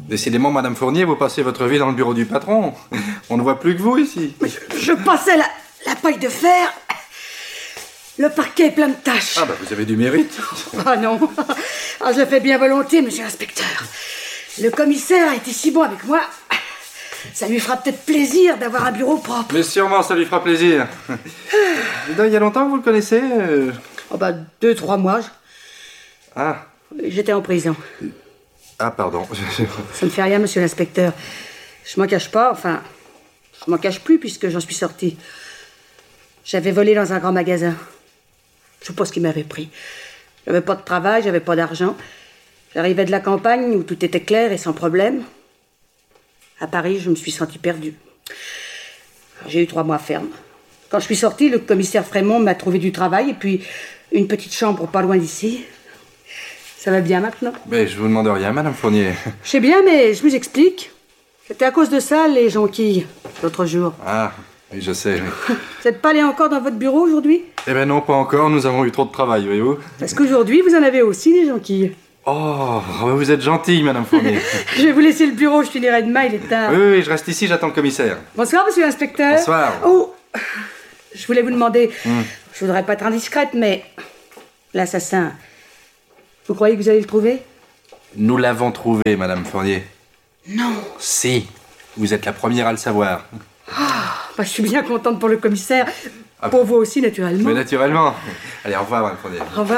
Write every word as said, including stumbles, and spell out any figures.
Décidément, Madame Fournier, vous passez votre vie dans le bureau du patron. On ne voit plus que vous ici. Je, je passais la, la paille de fer. Le parquet est plein de taches. Ah bah vous avez du mérite. Ah non, ah, je le fais bien volontiers, monsieur l'inspecteur. Le commissaire a été si bon avec moi. Ça lui fera peut-être plaisir d'avoir un bureau propre. Mais sûrement, ça lui fera plaisir. Il y a longtemps que vous le connaissez euh... Oh bah, deux, trois mois. Ah. J'étais en prison. Ah, pardon. Ça ne fait rien, monsieur l'inspecteur. Je m'en cache pas, enfin... Je m'en cache plus puisque j'en suis sortie. J'avais volé dans un grand magasin. Je sais pas ce qui m'avait pris. J'avais pas de travail, j'avais pas d'argent. J'arrivais de la campagne où tout était clair et sans problème. À Paris, je me suis sentie perdue. J'ai eu trois mois ferme. Quand je suis sortie, le commissaire Frémont m'a trouvé du travail et puis une petite chambre pas loin d'ici. Ça va bien maintenant? Mais je vous demande rien, Madame Fournier. Je sais bien, mais je vous explique. C'était à cause de ça, les jonquilles, l'autre jour. Ah, oui, je sais, oui. Vous n'êtes pas allé encore dans votre bureau aujourd'hui? Eh ben non, pas encore, nous avons eu trop de travail, voyez-vous. Parce qu'aujourd'hui, vous en avez aussi des jonquilles. Oh, vous êtes gentille, Madame Fournier. Je vais vous laisser le bureau, je finirai demain, il est tard. Oui, oui, je reste ici, j'attends le commissaire. Bonsoir, monsieur l'inspecteur. Bonsoir. Oh, je voulais vous demander, hum. je voudrais pas être indiscrète, mais l'assassin, vous croyez que vous allez le trouver? Nous l'avons trouvé, Madame Fournier. Non. Si, vous êtes la première à le savoir. Ah, bah, je suis bien contente pour le commissaire. Ah, pour vous aussi, naturellement. Mais naturellement. Allez, au revoir, Madame Fournier. Au revoir.